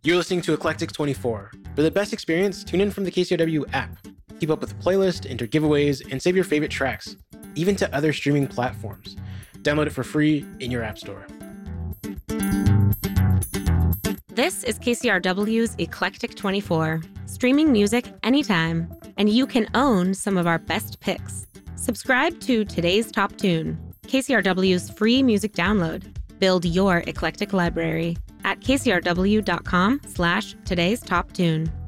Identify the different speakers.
Speaker 1: You're listening to Eclectic 24. For the best experience, tune in from the KCRW app. Keep up with the playlist, enter giveaways, and save your favorite tracks, even to other streaming platforms. Download it for free in your app store.
Speaker 2: This is KCRW's Eclectic 24, streaming music anytime, and you can own some of our best picks. Subscribe to Today's Top Tune, KCRW's free music download. Build your eclectic library at kcrw.com/today's top tune.